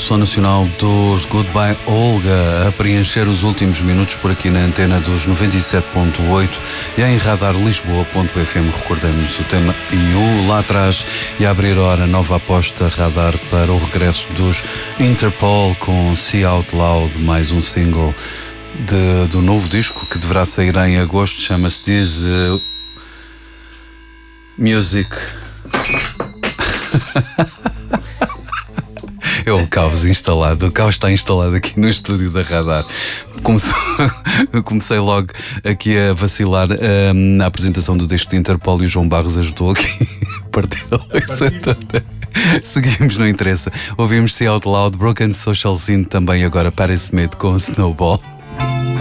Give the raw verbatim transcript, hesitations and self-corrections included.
Som nacional dos Goodbye Olga a preencher os últimos minutos por aqui na antena dos noventa e sete ponto oito e em radar lisboa ponto f m. Recordamos o tema E U lá atrás e a abrir a hora nova aposta radar para o regresso dos Interpol com See Out Loud, mais um single de, do novo disco que deverá sair em agosto. Chama-se This uh, Music. É o caos instalado, o caos está instalado aqui no estúdio da Radar. Comecei, comecei logo aqui a vacilar um, na apresentação do disco de Interpol e o João Barros ajudou aqui a partir a louça toda. Seguimos, não interessa. Ouvimos See Out Loud, Broken Social Scene, também agora Paris Smith com Snowball.